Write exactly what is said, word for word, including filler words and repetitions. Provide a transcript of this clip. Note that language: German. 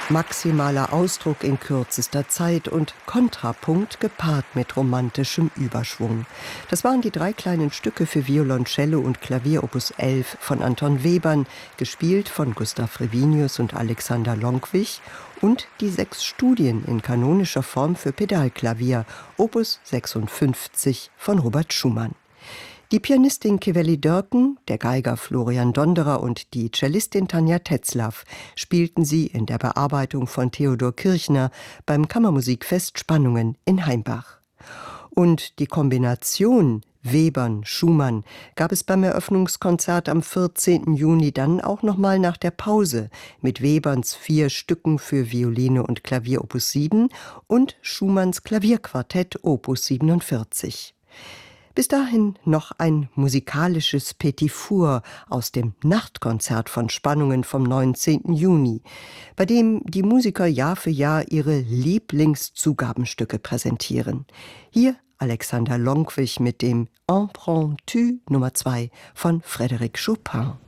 Maximaler Ausdruck in kürzester Zeit und Kontrapunkt gepaart mit romantischem Überschwung. Das waren die drei kleinen Stücke für Violoncello und Klavier Opus elf von Anton Webern, gespielt von Gustav Revinius und Alexander Lonkwich, und die sechs Studien in kanonischer Form für Pedalklavier Opus sechsundfünfzig von Robert Schumann. Die Pianistin Kewelly Dörken, der Geiger Florian Donderer und die Cellistin Tanja Tetzlaff spielten sie in der Bearbeitung von Theodor Kirchner beim Kammermusikfest Spannungen in Heimbach. Und die Kombination Webern-Schumann gab es beim Eröffnungskonzert am vierzehnten Juni dann auch nochmal nach der Pause mit Weberns vier Stücken für Violine und Klavier Opus sieben und Schumanns Klavierquartett Opus siebenundvierzig. Bis dahin noch ein musikalisches Petit Four aus dem Nachtkonzert von Spannungen vom neunzehnten Juni, bei dem die Musiker Jahr für Jahr ihre Lieblingszugabenstücke präsentieren. Hier Alexander Lonkwich mit dem Impromptu Nummer zwei von Frédéric Chopin.